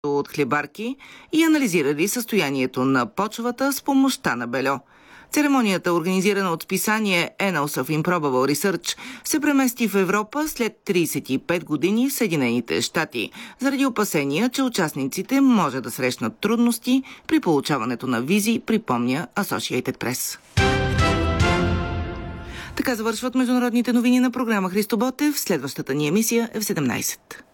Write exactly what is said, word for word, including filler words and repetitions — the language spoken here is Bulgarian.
от хлебарки и анализирали състоянието на почвата с помощта на бельо. Церемонията, организирана от списание Annals of Improbable Research, се премести в Европа след тридесет и пет години в Съединените щати, заради опасения, че участниците може да срещнат трудности при получаването на визи, припомня Associated Press. Така завършват международните новини на програма Христо Ботев. Следващата ни емисия е в седемнайсет.